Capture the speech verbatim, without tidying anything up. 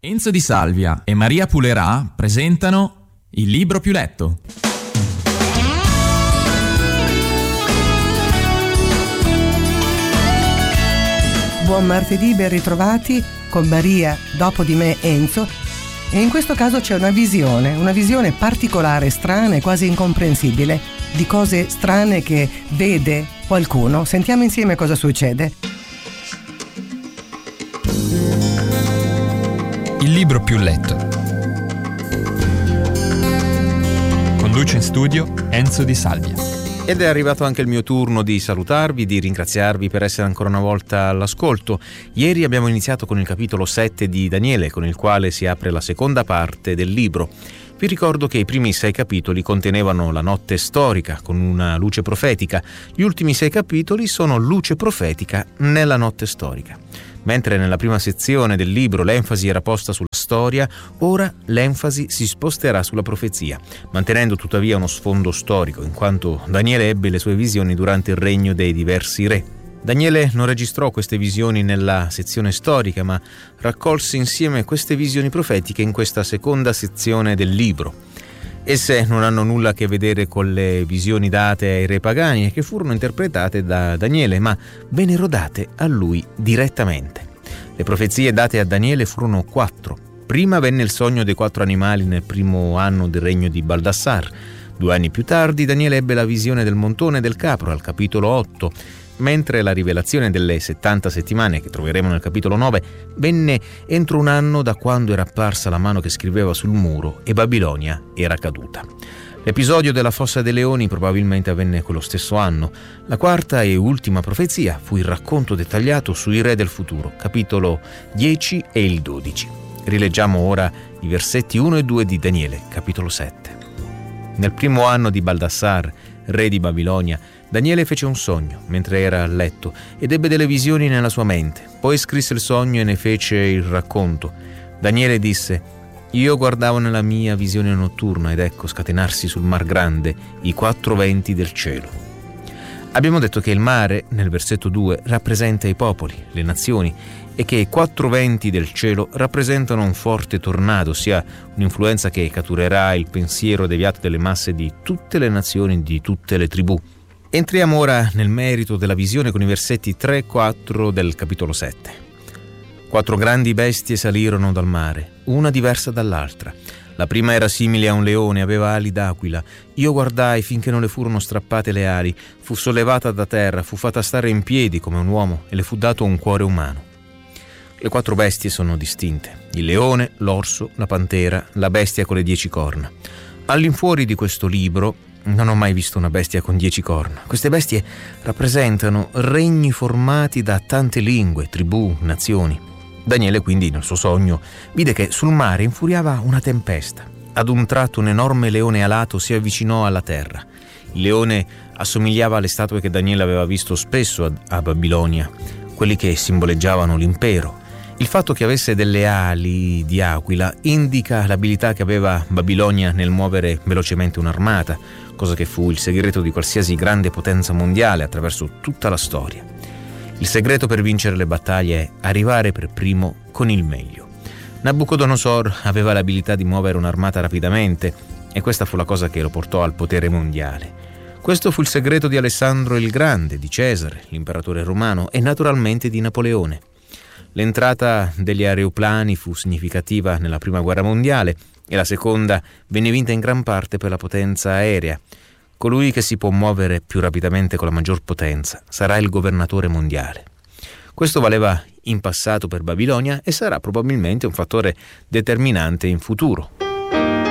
Enzo Di Salvia e Maria Pulerà presentano Il libro più letto. Buon martedì, ben ritrovati con Maria, dopo di me Enzo. E in questo caso c'è una visione, una visione particolare, strana e quasi incomprensibile, di cose strane che vede qualcuno. Sentiamo insieme cosa succede. Il libro più letto. Conduce in studio Enzo Di Salvia. Ed è arrivato anche il mio turno di salutarvi, di ringraziarvi per essere ancora una volta all'ascolto. Ieri abbiamo iniziato con il capitolo sette di Daniele, con il quale si apre la seconda parte del libro. Vi ricordo che i primi sei capitoli contenevano la notte storica con una luce profetica. Gli ultimi sei capitoli sono luce profetica nella notte storica. Mentre nella prima sezione del libro l'enfasi era posta sulla storia, ora l'enfasi si sposterà sulla profezia, mantenendo tuttavia uno sfondo storico, in quanto Daniele ebbe le sue visioni durante il regno dei diversi re. Daniele non registrò queste visioni nella sezione storica, ma raccolse insieme queste visioni profetiche in questa seconda sezione del libro. Esse non hanno nulla a che vedere con le visioni date ai re pagani e che furono interpretate da Daniele, ma vennero date a lui direttamente. Le profezie date a Daniele furono quattro. Prima venne il sogno dei quattro animali nel primo anno del regno di Baldassar. Due anni più tardi Daniele ebbe la visione del montone e del capro al capitolo otto, mentre la rivelazione delle settanta settimane, che troveremo nel capitolo nove, venne entro un anno da quando era apparsa la mano che scriveva sul muro e Babilonia era caduta. L'episodio della fossa dei leoni probabilmente avvenne quello stesso anno. La quarta e ultima profezia fu il racconto dettagliato sui re del futuro, capitolo dieci e il dodici. Rileggiamo ora i versetti uno e due di Daniele, capitolo sette. Nel primo anno di Baldassar, re di Babilonia, Daniele fece un sogno mentre era a letto ed ebbe delle visioni nella sua mente. Poi scrisse il sogno e ne fece il racconto. Daniele disse: «Io guardavo nella mia visione notturna ed ecco scatenarsi sul mar grande i quattro venti del cielo». Abbiamo detto che il mare, nel versetto due, rappresenta i popoli, le nazioni, e che i quattro venti del cielo rappresentano un forte tornado, ossia un'influenza che catturerà il pensiero deviato delle masse di tutte le nazioni, di tutte le tribù. Entriamo ora nel merito della visione con i versetti tre e quattro del capitolo sette. Quattro grandi bestie salirono dal mare, una diversa dall'altra. La prima era simile a un leone, aveva ali d'aquila. Io guardai finché non le furono strappate le ali, fu sollevata da terra, fu fatta stare in piedi come un uomo e le fu dato un cuore umano. Le quattro bestie sono distinte: il leone, l'orso, la pantera, la bestia con le dieci corna. All'infuori di questo libro non ho mai visto una bestia con dieci corna. Queste bestie rappresentano regni formati da tante lingue, tribù, nazioni. Daniele quindi nel suo sogno vide che sul mare infuriava una tempesta. Ad un tratto un enorme leone alato si avvicinò alla terra. Il leone assomigliava alle statue che Daniele aveva visto spesso a, a Babilonia, quelli che simboleggiavano l'impero. Il fatto che avesse delle ali di aquila indica l'abilità che aveva Babilonia nel muovere velocemente un'armata, cosa che fu il segreto di qualsiasi grande potenza mondiale attraverso tutta la storia. Il segreto per vincere le battaglie è arrivare per primo con il meglio. Nabucodonosor aveva l'abilità di muovere un'armata rapidamente e questa fu la cosa che lo portò al potere mondiale. Questo fu il segreto di Alessandro il Grande, di Cesare, l'imperatore romano, e naturalmente di Napoleone. L'entrata degli aeroplani fu significativa nella prima guerra mondiale e la seconda venne vinta in gran parte per la potenza aerea. Colui che si può muovere più rapidamente con la maggior potenza sarà il governatore mondiale. Questo valeva in passato per Babilonia e sarà probabilmente un fattore determinante in futuro.